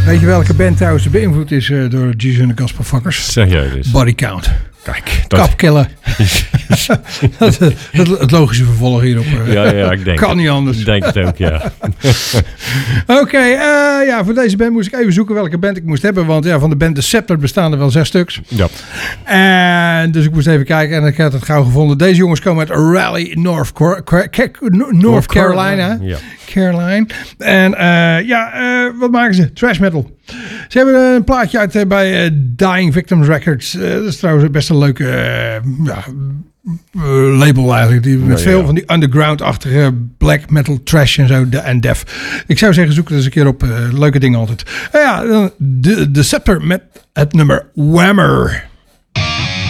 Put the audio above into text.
Weet je welke band trouwens beïnvloed is door Jesus and the Gospel Fuckers? Zeg jij dus. Body Count. Kijk. Kapkiller. het logische vervolg hierop. Ja, ik denk kan niet anders. Ik denk het ook, ja. Oké, voor deze band moest ik even zoeken welke band ik moest hebben. Want van de band The Scepter bestaan er wel 6 stuks. Ja. En dus ik moest even kijken en ik had het gauw gevonden. Deze jongens komen uit Raleigh, North Carolina. Ja. Caroline. En wat maken ze? Thrash metal. Ze hebben een plaatje uit bij Dying Victims Records. Dat is trouwens best een leuke label eigenlijk. Die met veel van die underground-achtige black metal trash en zo en death. Ik zou zeggen, zoek er eens een keer op. Leuke dingen altijd. De Scepter met het nummer Whammer.